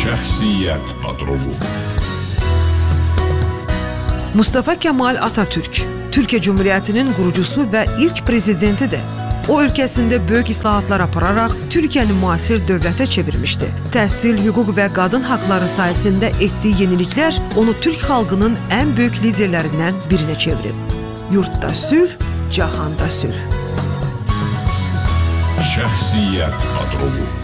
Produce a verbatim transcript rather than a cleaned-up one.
Şəxsiyyət Patrolu. Mustafa Kemal Atatürk, Türkiye Cumhuriyeti'nin kurucusu ve ilk prezidentidir. O ülkesinde büyük islahatlar apararaq Türkiye'ni müasir dövlete çevirmişti. Təhsil, hüquq ve kadın hakları sayesinde ettiği yenilikler onu Türk halkının en büyük liderlerinden birine çevirib. Yurtda sülh, cahanda sülh. Şəxsiyyət Patrolu.